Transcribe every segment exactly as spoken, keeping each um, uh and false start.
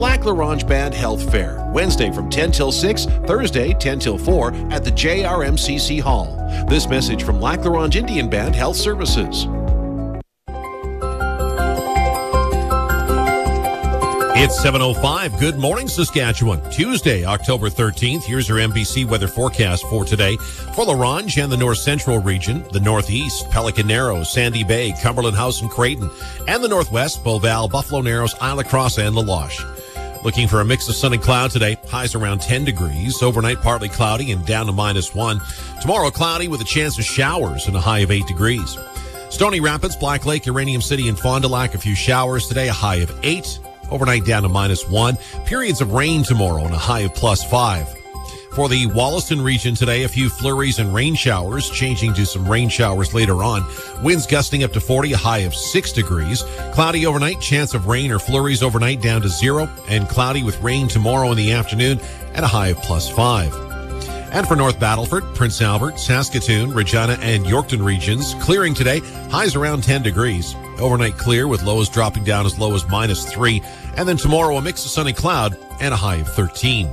Lac La Ronge Band Health Fair, Wednesday from ten till six, Thursday ten till four at the J R M C C Hall. This message from Lac La Ronge Indian Band Health Services. It's seven oh five. Good morning, Saskatchewan. Tuesday, October thirteenth. Here's your N B C weather forecast for today. For La Ronge and the North Central region, the Northeast, Pelican Narrows, Sandy Bay, Cumberland House and Creighton, and the Northwest, Beauval, Buffalo Narrows, Isle Cross, and La Loche. Looking for a mix of sun and cloud today. Highs around ten degrees. Overnight, partly cloudy and down to minus one. Tomorrow, cloudy with a chance of showers and a high of eight degrees. Stony Rapids, Black Lake, Uranium City, and Fond du Lac, a few showers today, a high of eight. Overnight down to minus one. Periods of rain tomorrow and a high of plus five. For the Wollaston region today, a few flurries and rain showers, changing to some rain showers later on. Winds gusting up to forty, a high of six degrees. Cloudy overnight, chance of rain or flurries overnight down to zero. And cloudy with rain tomorrow in the afternoon and a high of plus five. And for North Battleford, Prince Albert, Saskatoon, Regina, and Yorkton regions, clearing today, highs around ten degrees. Overnight clear with lows dropping down as low as minus three. And then tomorrow, a mix of sun and cloud and a high of thirteen.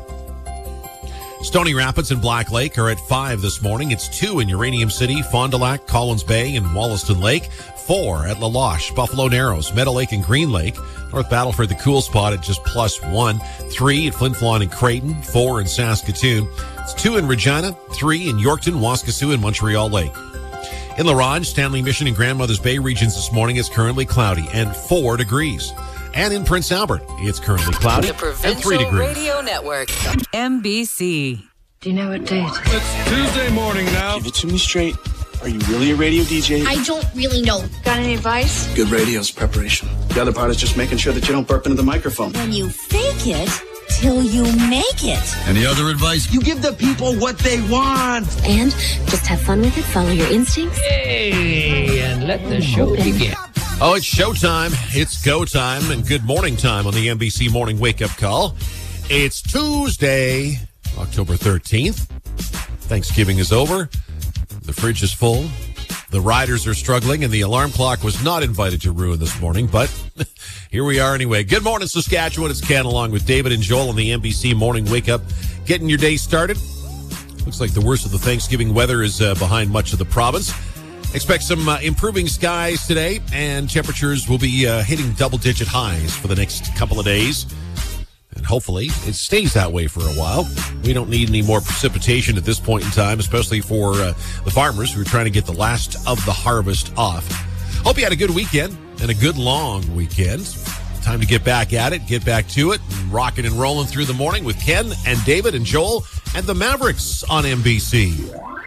Stony Rapids and Black Lake are at five this morning. It's two in Uranium City, Fond du Lac, Collins Bay, and Wollaston Lake. Four at La Loche, Buffalo Narrows, Meadow Lake, and Green Lake. North Battleford, the cool spot at just plus one. Three at Flin Flon and Creighton. Four in Saskatoon. It's two in Regina. Three in Yorkton, Waskesiu, and Montreal Lake. In La Ronge, Stanley Mission, and Grandmother's Bay regions this morning, it's currently cloudy and four degrees. And in Prince Albert, it's currently cloudy and three degrees. Radio Network, N B C. Do you know what date? It's Tuesday morning now. Give it to me straight. Are you really a radio D J? I don't really know. Got any advice? Good radio's preparation. The other part is just making sure that you don't burp into the microphone. When you fake it till you make it. Any other advice? You give the people what they want. And just have fun with it. Follow your instincts. Hey, and let the show begin. Oh, it's showtime. It's go time and good morning time on the N B C Morning Wake Up Call. It's Tuesday, October thirteenth. Thanksgiving is over. The fridge is full. The riders are struggling, and the alarm clock was not invited to ruin this morning, but here we are anyway. Good morning, Saskatchewan. It's Ken along with David and Joel on the N B C Morning Wake Up. Getting your day started. Looks like the worst of the Thanksgiving weather is uh, behind much of the province. Expect some uh, improving skies today, and temperatures will be uh, hitting double-digit highs for the next couple of days. And hopefully it stays that way for a while. We don't need any more precipitation at this point in time, especially for uh, the farmers who are trying to get the last of the harvest off. Hope you had a good weekend and a good long weekend. Time to get back at it, get back to it, and rocking and rolling through the morning with Ken and David and Joel and the Mavericks on N B C.